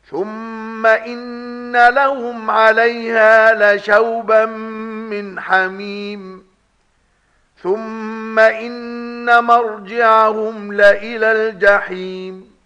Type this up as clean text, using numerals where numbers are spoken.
ثم إن لهم عليها لشوبا من حميم ثم إن مرجعهم لإلى الجحيم